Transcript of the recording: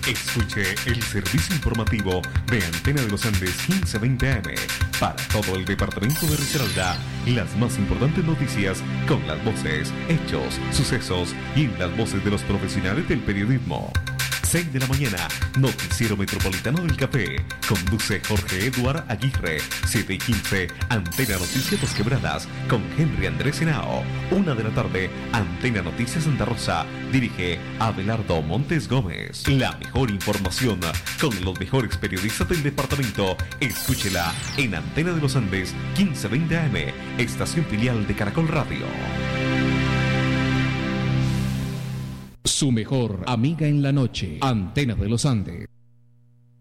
Escuche el servicio informativo de Antena de los Andes 1520 AM. Para todo el departamento de Risaralda, las más importantes noticias con las voces, hechos, sucesos y las voces de los profesionales del periodismo. 6 de la mañana, Noticiero Metropolitano del Café. Conduce Jorge Eduard Aguirre. 7:15, Antena Noticias Dos Quebradas con Henry Andrés Henao. 1 de la tarde, Antena Noticias Santa Rosa. Dirige Abelardo Montes Gómez. La mejor información con los mejores periodistas del departamento. Escúchela en Antena de los Andes 1520 AM, estación filial de Caracol Radio. Su mejor amiga en la noche, Antena de los Andes.